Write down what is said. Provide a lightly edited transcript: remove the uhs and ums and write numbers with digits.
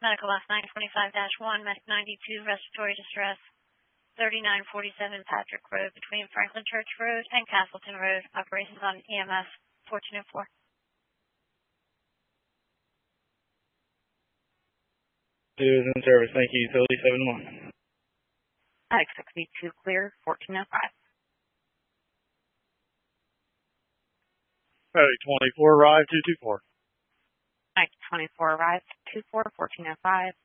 Medical loss 925-1, Medic 92, respiratory distress, 3947 Patrick Road between Franklin Church Road and Castleton Road. Operations on EMS 1404. Citizen service, thank you. Utility 7-1. Medic 62 clear, 1405. Medic 24, arrive 224. Medic 24 arrived, 24, 1405.